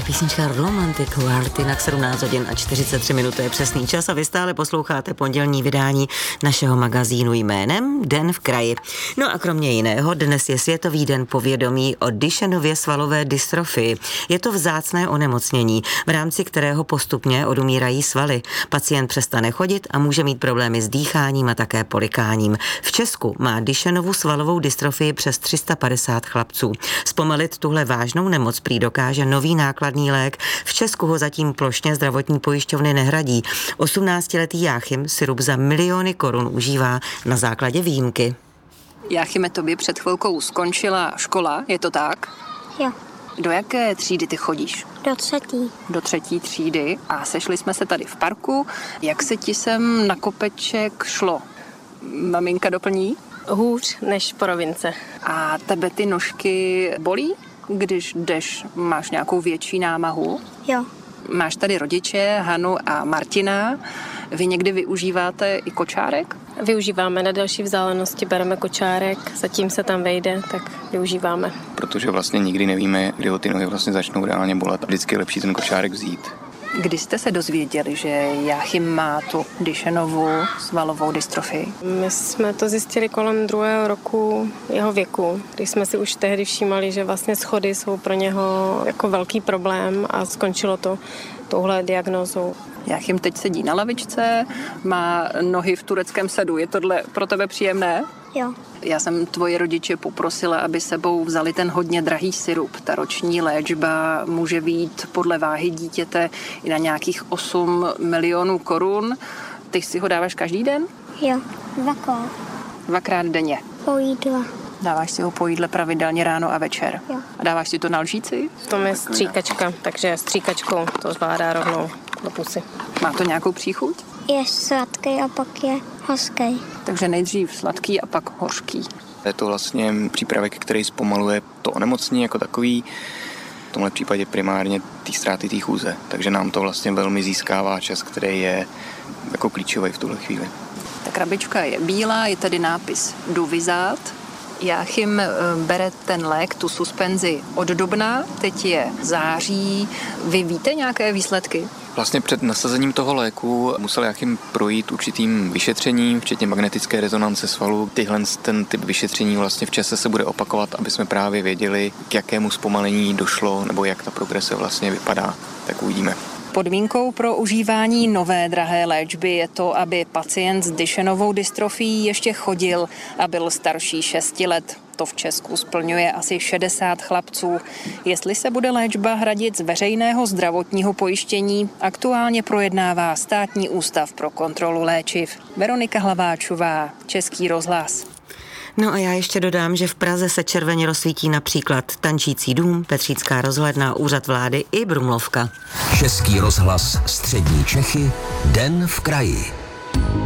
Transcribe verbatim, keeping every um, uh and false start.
písnička Romantic Heart, jinak sedmnáct hodin a čtyřicet tři minut je přesný čas a vy stále posloucháte pondělní vydání našeho magazínu jménem Den v kraji. No a kromě jiného, dnes je Světový den povědomí o Duchennově svalové dystrofii. Je to vzácné onemocnění, v rámci kterého postupně odumírají svaly. Pacient přestane chodit a může mít problémy s dýcháním a také polikáním. V Česku má Duchennovu svalovou dystrofii přes tři sta padesát chlapců. Zpomalit tuhle vážnou nemoc prý dokáže nový nákladný lék. V Česku ho zatím plošně zdravotní pojišťovny nehradí. osmnáctiletý Jáchym sirup za miliony korun užívá na základě výjimky. Jáchyme, tobě před chvilkou skončila škola, je to tak? Jo. Do jaké třídy ty chodíš? Do třetí. Do třetí třídy a sešli jsme se tady v parku. Jak se ti sem na kopeček šlo? Maminka doplní? Hůř než po rovince. A tebe ty nožky bolí, když jdeš, máš nějakou větší námahu? Jo. Máš tady rodiče, Hanu a Martina. Vy někdy využíváte i kočárek? Využíváme na další vzdálenosti, bereme kočárek, zatím se tam vejde, tak využíváme. Protože vlastně nikdy nevíme, kdy ho ty nohy vlastně začnou reálně bolet. Vždycky je lepší ten kočárek vzít. Kdy jste se dozvěděli, že Jáchym má tu Duchennovu svalovou dystrofii? My jsme to zjistili kolem druhého roku jeho věku, když jsme si už tehdy všímali, že vlastně schody jsou pro něho jako velký problém a skončilo to touhle diagnózou. Jáchym teď sedí na lavičce, má nohy v tureckém sedu. Je tohle pro tebe příjemné? Jo. Já jsem tvoji rodiče poprosila, aby sebou vzali ten hodně drahý sirup. Ta roční léčba může být podle váhy dítěte i na nějakých osm milionů korun. Ty si ho dáváš každý den? Jo. Dvakrát. Dvakrát denně. Po jídle. Dáváš si ho po jídle pravidelně ráno a večer? Jo. A dáváš si to na lžíci? V tom je stříkačka, takže stříkačkou to zvládá rovnou do pusy. Má to nějakou příchuť? Je sladký a pak je hořký. Takže nejdřív sladký a pak hořký. Je to vlastně přípravek, který zpomaluje to onemocnění jako takový, v tomhle případě primárně té ztráty té chůze. Takže nám to vlastně velmi získává čas, který je jako klíčový v tuhle chvíli. Ta krabička je bílá, je tady nápis Duvizát. Jáchym bere ten lék, tu suspenzi od dubna, teď je září. Vy víte nějaké výsledky? Vlastně před nasazením toho léku musel Jáchym projít určitým vyšetřením, včetně magnetické rezonance svalu. Tyhle ten typ vyšetření vlastně v čase se bude opakovat, aby jsme právě věděli, k jakému zpomalení došlo, nebo jak ta progrese vlastně vypadá. Tak uvidíme. Podmínkou pro užívání nové drahé léčby je to, aby pacient s Duchennovou dystrofií ještě chodil a byl starší šesti let. To v Česku splňuje asi šedesát chlapců. Jestli se bude léčba hradit z veřejného zdravotního pojištění, aktuálně projednává Státní ústav pro kontrolu léčiv. Veronika Hlaváčová, Český rozhlas. No a já ještě dodám, že v Praze se červeně rozsvítí například Tančící dům, Petřícká rozhledna, Úřad vlády i Brumlovka. Český rozhlas Střední Čechy, Den v kraji.